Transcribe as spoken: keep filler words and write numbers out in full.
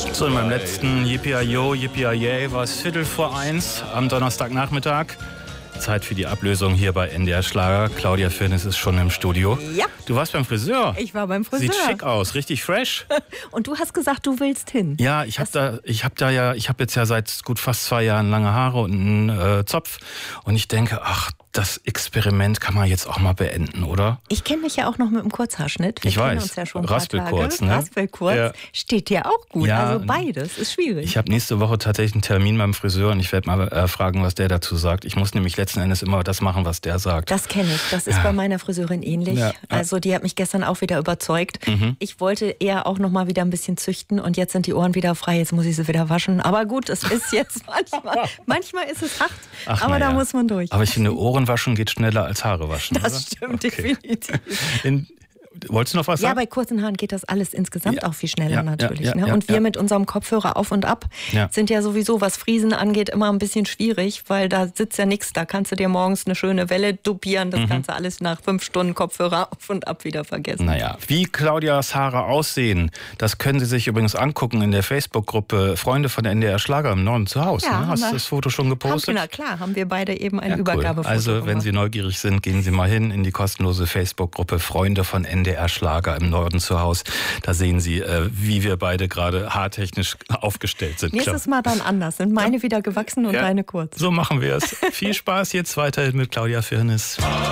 So, in meinem letzten Yippie-Yo, Yippie-Yay war es Viertel vor eins am Donnerstagnachmittag. Zeit für die Ablösung hier bei N D R Schlager. Claudia Firnis ist schon im Studio. Ja. Du warst beim Friseur. Ich war beim Friseur. Sieht schick aus, richtig fresh. Und du hast gesagt, du willst hin. Ja, ich habe da, ich habe da ja, ich habe jetzt ja seit gut fast zwei Jahren lange Haare und einen äh, Zopf. Und ich denke, ach, das Experiment kann man jetzt auch mal beenden, oder? Ich kenne mich ja auch noch mit dem Kurzhaarschnitt. Wir ich kennen weiß. uns ja schon ein Raspelkurz, paar Tage. ne? Raspelkurz. Ja. Steht dir auch gut. Ja, also beides ist schwierig. Ich habe nächste Woche tatsächlich einen Termin beim Friseur und ich werde mal äh, fragen, was der dazu sagt. Ich muss nämlich letzten Endes immer das machen, was der sagt. Das kenne ich. Das ist Ja. bei meiner Friseurin ähnlich. Ja. Also die hat mich gestern auch wieder überzeugt. Mhm. Ich wollte eher auch noch mal wieder ein bisschen züchten und jetzt sind die Ohren wieder frei. Jetzt muss ich sie wieder waschen. Aber gut, es ist jetzt manchmal, manchmal ist es hart. Ach, aber na da ja. muss man durch. Aber ich finde, Ohren waschen geht schneller als Haare waschen. Das oder? stimmt Okay. definitiv. In, wolltest du noch was Ja, sagen? bei kurzen Haaren geht das alles insgesamt Ja. auch viel schneller Ja, natürlich. ja, ja, ne? ja, Und wir ja. mit unserem Kopfhörer auf und ab Ja. sind ja sowieso, was Friesen angeht, immer ein bisschen schwierig, weil da sitzt ja nichts. Da kannst du dir morgens eine schöne Welle dupieren. Das Mhm. kannst du alles nach fünf Stunden Kopfhörer auf und ab wieder vergessen. Naja, wie Claudias Haare aussehen, das können Sie sich übrigens angucken in der Facebook-Gruppe Freunde von N D R Schlager im Norden zu Hause. Ja, ne? Hast na- du das Foto schon gepostet? Na klar, haben wir beide eben ein Ja, cool. Übergabefoto Also, wenn gemacht. Sie neugierig sind, gehen Sie mal hin in die kostenlose Facebook-Gruppe Freunde von N D R Schlager im Norden zu Hause. Da sehen Sie, äh, wie wir beide gerade haartechnisch aufgestellt sind. Nächstes Mal dann anders. Sind meine wieder gewachsen und Ja, deine kurz. So machen wir es. Viel Spaß jetzt weiterhin mit Claudia Firnis.